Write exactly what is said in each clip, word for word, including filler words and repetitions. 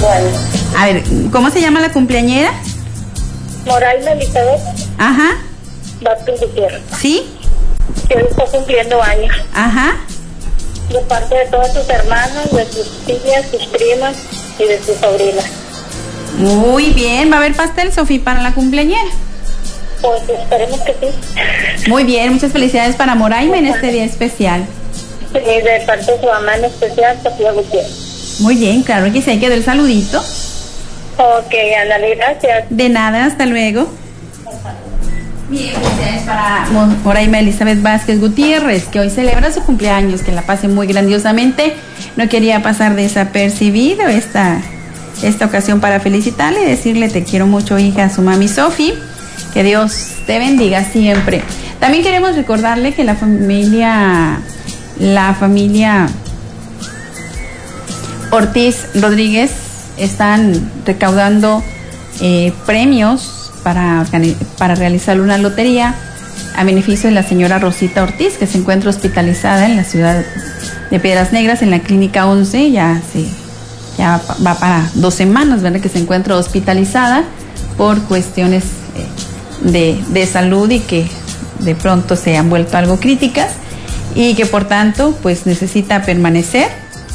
cumpliendo años. A ver, ¿cómo se llama la cumpleañera? Moraima Elizabeth Ajá. Vázquez Gutiérrez, ¿Sí? que hoy está cumpliendo años. Ajá. De parte de todas sus hermanas, de sus tías, sus primas y de sus sobrinas. Muy bien, ¿va a haber pastel, Sofía, para la cumpleañera? Pues esperemos que sí. Muy bien, muchas felicidades para Moraima en este día especial. Y de parte de su mamá en especial, Sofía Gutiérrez. Muy bien, claro que sí, hay que dar el saludito. Ok, ándale, gracias. De nada, hasta luego. Bien, felicidades para Moraima Elizabeth Vázquez Gutiérrez, que hoy celebra su cumpleaños, que la pase muy grandiosamente. No quería pasar desapercibido esta, esta ocasión para felicitarle y decirle te quiero mucho, hija, a su mami Sofi. Que Dios te bendiga siempre. También queremos recordarle que la familia, la familia Ortiz Rodríguez están recaudando eh, premios para, para realizar una lotería a beneficio de la señora Rosita Ortiz, que se encuentra hospitalizada en la ciudad de Piedras Negras, en la clínica once. Ya, se, ya va para dos semanas, ¿verdad?, que se encuentra hospitalizada por cuestiones eh, de, de salud y que de pronto se han vuelto algo críticas y que por tanto pues necesita permanecer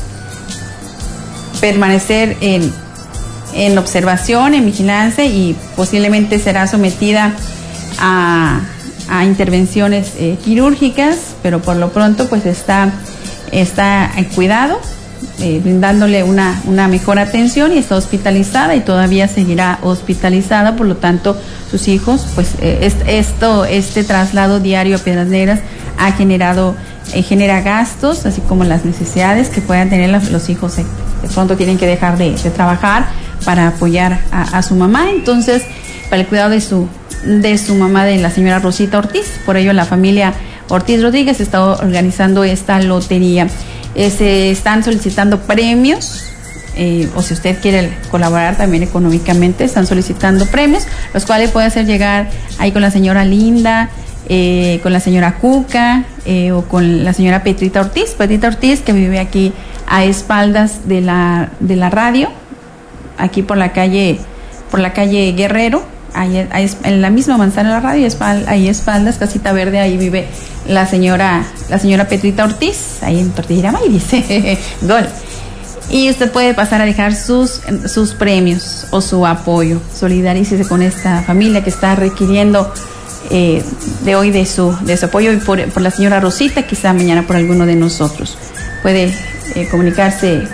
permanecer en, en observación, en vigilancia, y posiblemente será sometida a, a intervenciones eh, quirúrgicas, pero por lo pronto pues está, está en cuidado, eh, brindándole una, una mejor atención, y está hospitalizada y todavía seguirá hospitalizada. Por lo tanto, sus hijos, pues eh, esto, este traslado diario a Piedras Negras ha generado, eh, genera gastos, así como las necesidades que puedan tener los, los hijos. Eh, de pronto tienen que dejar de, de trabajar para apoyar a, a su mamá, entonces para el cuidado de su, de su mamá, de la señora Rosita Ortiz. Por ello la familia Ortiz Rodríguez está organizando esta lotería. Eh, se están solicitando premios, eh, o si usted quiere colaborar también económicamente, están solicitando premios, los cuales puede hacer llegar ahí con la señora Linda, eh, con la señora Cuca, eh, o con la señora Petrita Ortiz, Petrita Ortiz, que vive aquí a espaldas de la, de la radio, aquí por la calle, por la calle Guerrero, ahí, ahí en la misma manzana de la radio, ahí espaldas, casita verde, ahí vive la señora, la señora Petrita Ortiz, ahí en Tortillera y dice gol. Y usted puede pasar a dejar sus, sus premios o su apoyo. Solidarícese con esta familia que está requiriendo eh, de hoy de su, de su apoyo, y por, por la señora Rosita, quizá mañana por alguno de nosotros. Puede eh, comunicarse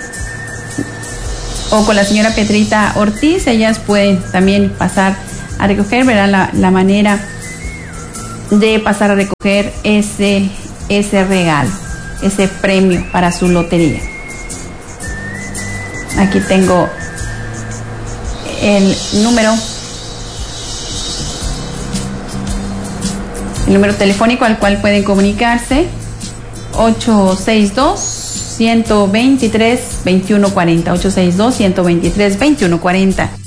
o con la señora Petrita Ortiz. Ellas pueden también pasar a recoger, verán la, la manera de pasar a recoger ese, ese regalo, ese premio para su lotería. Aquí tengo el número, el número telefónico al cual pueden comunicarse: ocho seis dos, uno dos tres, dos uno cuatro cero, ocho seis dos, uno dos tres, dos uno cuatro cero.